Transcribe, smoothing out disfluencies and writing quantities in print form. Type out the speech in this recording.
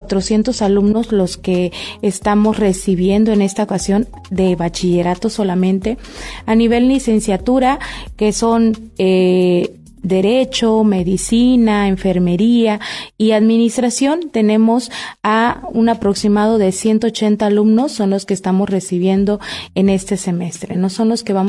400 alumnos los que estamos recibiendo en esta ocasión de bachillerato solamente. A nivel licenciatura, que son Derecho, Medicina, Enfermería y Administración, tenemos a un aproximado de 180 alumnos, son los que estamos recibiendo en este semestre, no son los que vamos